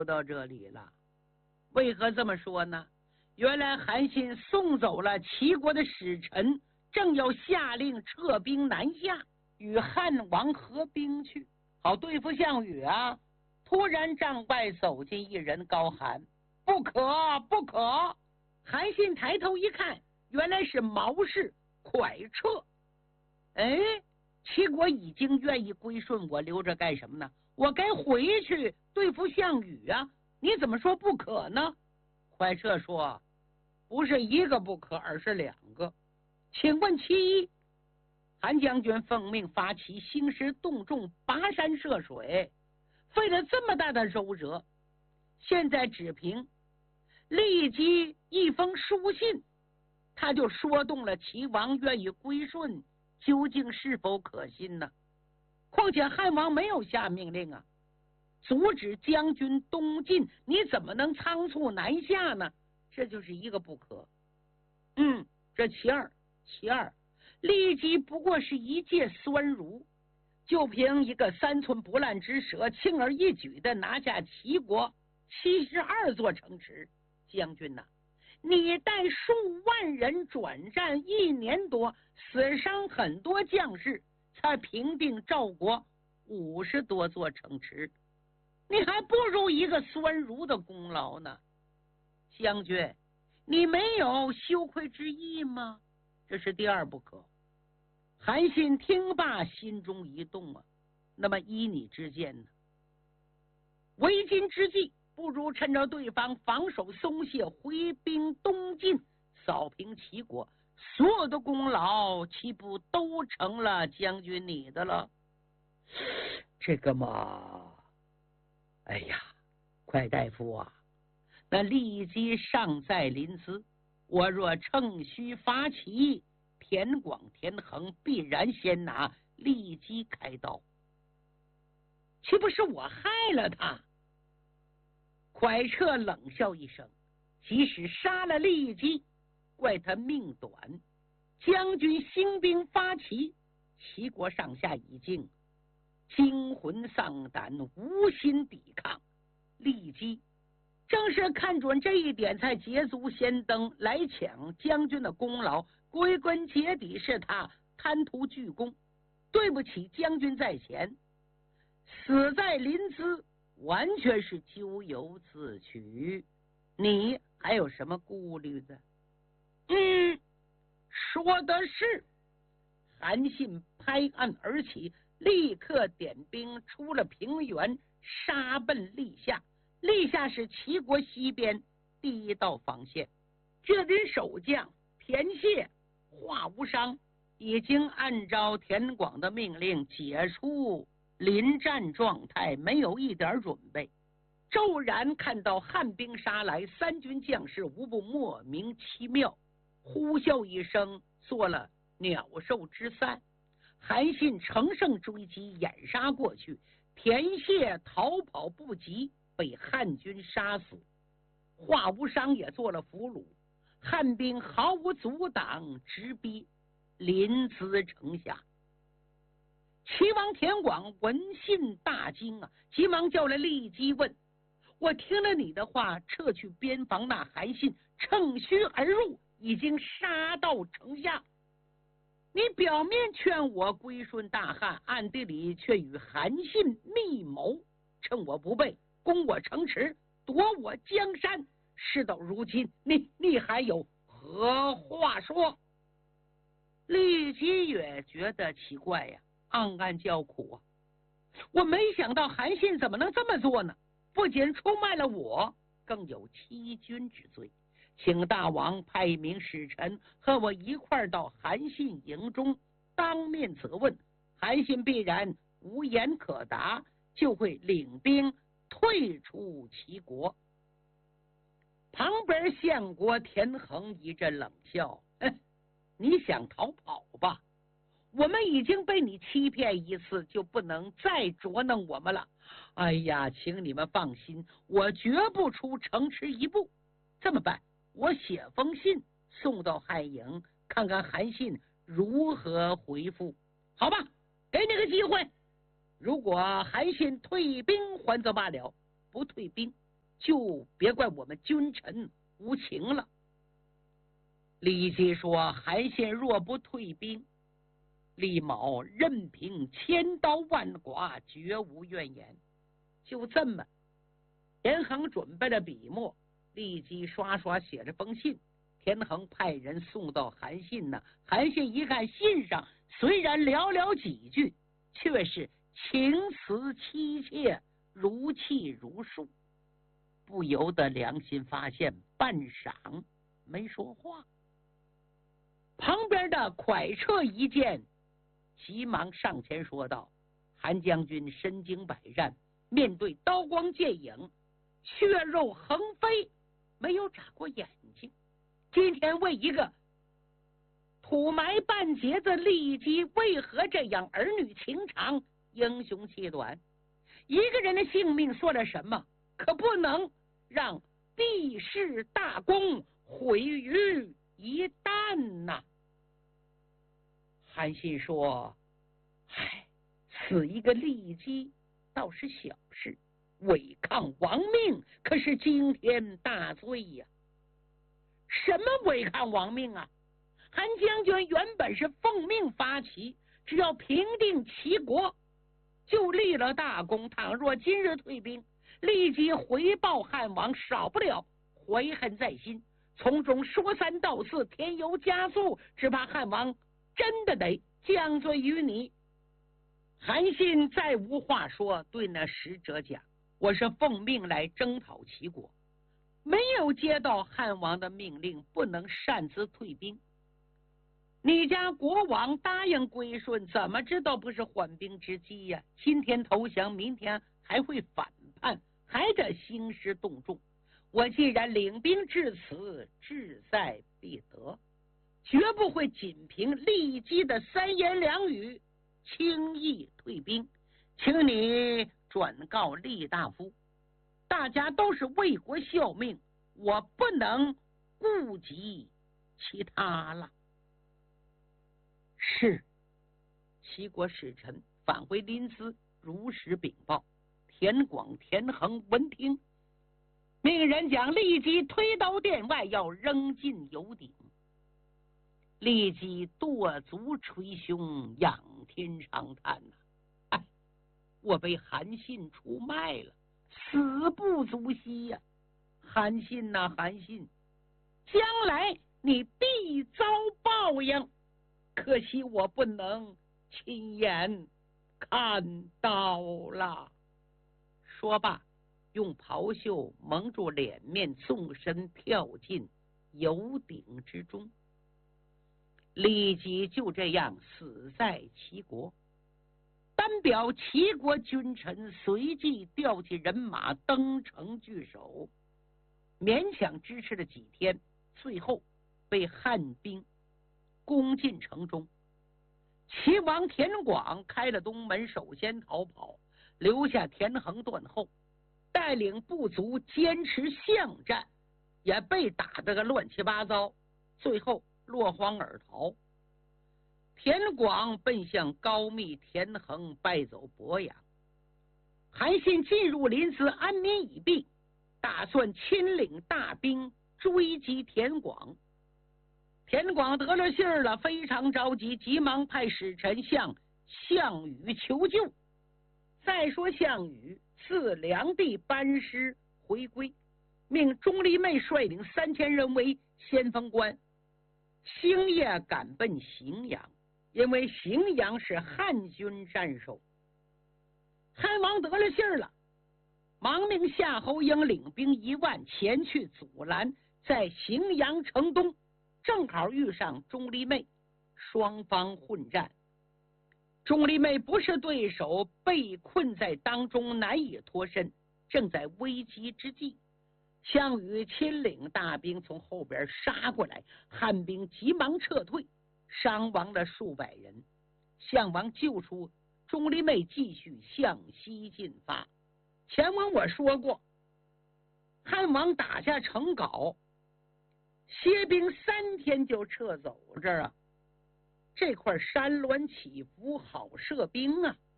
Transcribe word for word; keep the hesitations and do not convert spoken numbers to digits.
到这里了。为何这么说呢？原来韩信送走了齐国的使臣，正要下令撤兵南下，与汉王合兵去，好对付项羽啊。突然帐外走进一人，高喊：不可不可！韩信抬头一看，原来是毛氏蒯彻。哎，齐国已经愿意归顺我，留着干什么呢？我该回去对付项羽啊！你怎么说不可呢？蒯彻说：不是一个不可，而是两个。请问其一，韩将军奉命发起兴师动众，跋山涉水，费了这么大的周折，现在只凭立即一封书信，他就说动了齐王愿意归顺，究竟是否可信呢？况且汉王没有下命令啊，阻止将军东进，你怎么能仓促南下呢？这就是一个不可。嗯，这其二，其二，立即不过是一介酸儒，就凭一个三寸不烂之舌，轻而易举的拿下齐国七十二座城池。将军呐、啊，你带数万人转战一年多，死伤很多将士，才平定赵国五十多座城池，你还不如一个酸儒的功劳呢。将军，你没有羞愧之意吗？这是第二不可。韩信听罢，心中一动啊。那么依你之见呢？为今之计，不如趁着对方防守松懈，回兵东进，扫平齐国，所有的功劳岂不都成了将军你的了？这个嘛，哎呀，快大夫啊，那立即尚在临淄，我若乘虚伐齐，田广、田横必然先拿，立即开刀，岂不是我害了他？蒯彻冷笑一声，即使杀了立即，怪他命短。将军兴兵发齐，齐国上下已经惊魂丧胆，无心抵抗，立即正是看准这一点，才捷足先登来抢将军的功劳。归根结底是他贪图巨功，对不起将军在前，死在临淄，完全是咎由自取。你还有什么顾虑的？嗯，说的是。韩信拍案而起，立刻点兵出了平原，杀奔历下。历下是齐国西边第一道防线，这里守将田谢、华无伤已经按照田广的命令解除临战状态，没有一点准备。骤然看到汉兵杀来，三军将士无不莫名其妙，呼啸一声，做了鸟兽之散。韩信乘胜追击，掩杀过去，田谢逃跑不及，被汉军杀死。华无伤也做了俘虏，汉兵毫无阻挡，直逼临淄城下。齐王田广闻信大惊啊，急忙叫来骊姬问：我听了你的话，撤去边防，那韩信乘虚而入，已经杀到城下，你表面劝我归顺大汉，暗地里却与韩信密谋，趁我不备，攻我城池，夺我江山。事到如今，你你还有何话说？骊姬也觉得奇怪呀，暗暗叫苦啊！我没想到韩信怎么能这么做呢？不仅出卖了我，更有欺君之罪。请大王派一名使臣和我一块到韩信营中，当面责问。韩信必然无言可答，就会领兵退出齐国。旁边相国田横一阵冷笑：你想逃跑吧？我们已经被你欺骗一次，就不能再捉弄我们了。哎呀，请你们放心，我绝不出城池一步。这么办，我写封信送到汉营，看看韩信如何回复。好吧，给你个机会，如果韩信退兵还则罢了，不退兵， 就别怪我们君臣无情了。李吉说：“韩信若不退兵，李某任凭千刀万剐，绝无怨言。”就这么，田横准备了笔墨，立即刷刷写了封信。田横派人送到韩信呢，韩信一看信上虽然寥寥几句，却是情辞凄切，如泣如诉，不由得良心发现，半晌没说话。旁边的蒯彻一见，急忙上前说道：“韩将军身经百战，面对刀光剑影，血肉横飞，没有眨过眼睛。今天为一个土埋半截子利基，为何这样儿女情长，英雄气短？一个人的性命算了什么？可不能让帝室大功毁于一旦呐！”韩信说：“唉，此一个利基倒是小事，违抗王命可是惊天大罪呀！”什么违抗王命啊？韩将军原本是奉命发齐，只要平定齐国，就立了大功。倘若今日退兵，立即回报汉王，少不了怀恨在心，从中说三道四，添油加醋，只怕汉王真的得降罪于你。韩信再无话说，对那使者讲：“我是奉命来征讨齐国，没有接到汉王的命令，不能擅自退兵。你家国王答应归顺，怎么知道不是缓兵之计呀？今天投降，明天还会反叛，还得兴师动众。我既然领兵至此，志在必得，绝不会仅凭利基的三言两语轻易退兵。请你转告厉大夫，大家都是为国效命，我不能顾及其他了。”是。齐国使臣返回临淄，如实禀报。田广、田横闻听，命人将立即推到殿外，要扔进油鼎。立即跺足捶胸，仰天长叹呐、啊！哎，我被韩信出卖了，死不足惜呀、啊！韩信呐、啊，韩信，将来你必遭报应。可惜我不能亲眼看到了。说罢，用袍袖蒙住脸面，纵身跳进油鼎之中，立即就这样死在齐国。单表齐国君臣随即调起人马登城据守，勉强支持了几天，最后被汉兵攻进城中。齐王田广开了东门，首先逃跑，留下田横断后，带领部族坚持巷战，也被打得个乱七八糟，最后落荒而逃。田广奔向高密，田横败走鄱阳。韩信进入临淄，安民已毕，打算亲领大兵追击田广。田广得了信儿了，非常着急，急忙派使臣向项羽求救。再说项羽赐梁地班师回归，命钟离昧率领三千人为先锋官，星夜赶奔荥阳，因为荥阳是汉军战守。汉王得了信儿了，忙命夏侯婴领兵一万前去阻拦，在荥阳城东正好遇上钟离昧，双方混战。钟离昧不是对手，被困在当中，难以脱身，正在危机之际，项羽亲领大兵从后边杀过来，汉兵急忙撤退，伤亡了数百人。项王救出钟离昧，继续向西进发。前文我说过，汉王打下城皋，歇兵三天就撤走这儿啊，这块山峦起伏，好射兵啊。